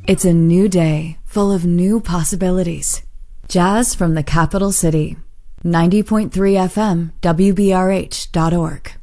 It's a new day, full of new possibilities. Jazz from the capital city. 90.3 FM, WBRH.org.